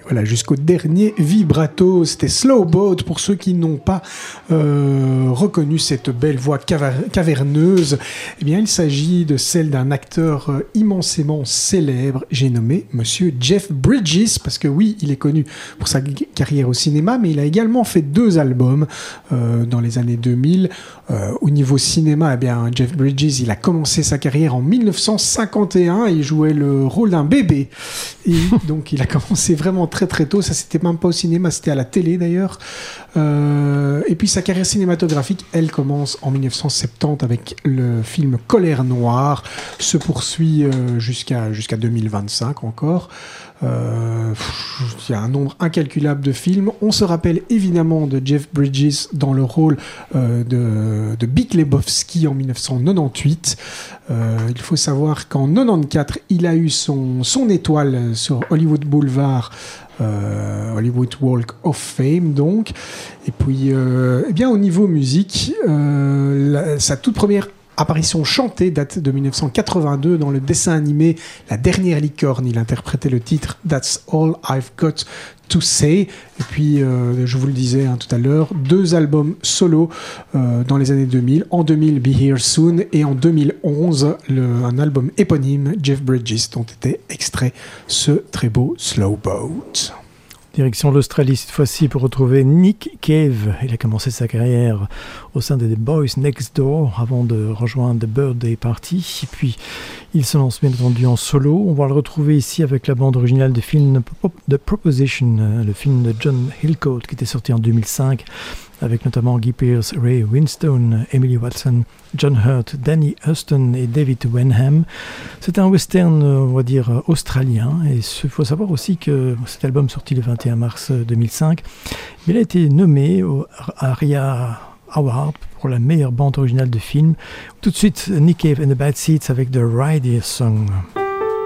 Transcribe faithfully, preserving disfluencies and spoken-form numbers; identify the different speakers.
Speaker 1: voilà, jusqu'au dernier vibrato. C'était Slow Boat pour ceux qui n'ont pas euh, reconnu cette belle voix caver- caverneuse. Eh bien, il s'agit de celle d'un acteur euh, immensément célèbre. J'ai nommé Monsieur Jeff Bridges parce que oui, il est connu pour sa g- carrière au cinéma, mais il a également fait deux albums euh, dans les années deux mille. Euh, au niveau cinéma, eh bien, Jeff Bridges, il a commencé sa carrière en dix-neuf cent cinquante et un. Il jouait le rôle d'un bébé. Et donc, il a commencé vraiment très très tôt. Ça, c'était même pas au cinéma, c'était à la télé d'ailleurs. Euh, et puis, sa carrière cinématographique, elle commence en dix-neuf cent soixante-dix avec le film Colère Noire. Se poursuit euh, jusqu'à, jusqu'à deux mille vingt-cinq encore. Euh, il y a un nombre incalculable de films. On se rappelle évidemment de Jeff Bridges dans le rôle euh, de, de Big Lebowski en dix-neuf cent quatre-vingt-dix-huit. Euh, il faut savoir qu'en quatre-vingt-quatorze, il a eu son, son étoile sur Hollywood Boulevard, euh, Hollywood Walk of Fame donc. Et puis, euh, eh bien, au niveau musique, euh, la, sa toute première apparition chantée date de dix-neuf cent quatre-vingt-deux dans le dessin animé La Dernière Licorne. Il interprétait le titre That's All I've Got to Say. Et puis, euh, je vous le disais hein, tout à l'heure, deux albums solo euh, dans les années deux mille. En deux mille, Be Here Soon, et en deux mille onze, le, un album éponyme, Jeff Bridges, dont était extrait ce très beau Slow Boat.
Speaker 2: Direction l'Australie cette fois-ci pour retrouver Nick Cave. Il a commencé sa carrière au sein des The Boys Next Door avant de rejoindre The Birthday Party. Et puis il se lance bien entendu en solo. On va le retrouver ici avec la bande originale du film The Proposition, le film de John Hillcoat qui était sorti en deux mille cinq, avec notamment Guy Pearce, Ray Winstone, Emily Watson, John Hurt, Danny Huston et David Wenham. C'est un western, on va dire, australien. Et il faut savoir aussi que cet album sorti le vingt et un mars deux mille cinq, il a été nommé au ARIA Award pour la meilleure bande originale de film. Tout de suite, Nick Cave and the Bad Seeds avec The Ride Here Song.